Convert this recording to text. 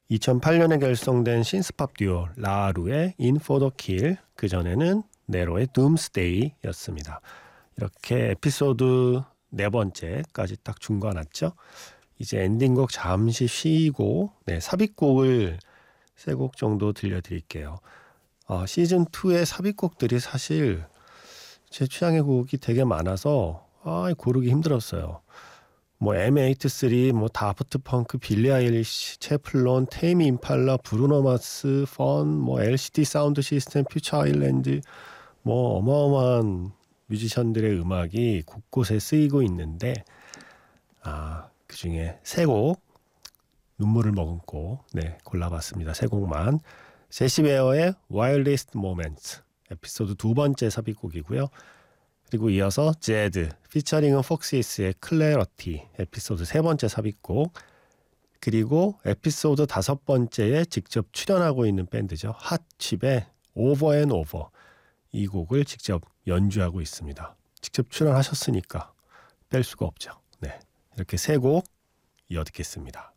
2008년에 결성된 신스팝 듀오 라루의 In for the Kill, 그전에는 네로의 Doomsday였습니다. 이렇게 에피소드 4번째까지 딱 중간왔죠. 이제 엔딩곡 잠시 쉬고 삽입곡을 3곡 정도 들려드릴게요. 시즌2의 삽입곡들이 사실 제 취향의 곡이 되게 많아서 고르기 힘들었어요. 뭐 M83, 다프트 펑크, 빌리 아일리시, 채플론, 테이미 임팔라, 브루노 마스, 펀, LCD 사운드 시스템, 퓨처 아일랜드, 어마어마한 뮤지션들의 음악이 곳곳에 쓰이고 있는데 그 중에 3곡 눈물을 머금고 골라봤습니다. 3곡만. 제시 웨어의 Wildest Moments, 에피소드 2번째 삽입곡이고요. 그리고 이어서 제드 피처링은 폭시스의 클래러티, 에피소드 3번째 삽입곡. 그리고 에피소드 5번째에 직접 출연하고 있는 밴드죠. 핫칩의 Over and Over, 이 곡을 직접 연주하고 있습니다. 직접 출연하셨으니까 뺄 수가 없죠. 이렇게 3곡 이어 듣겠습니다.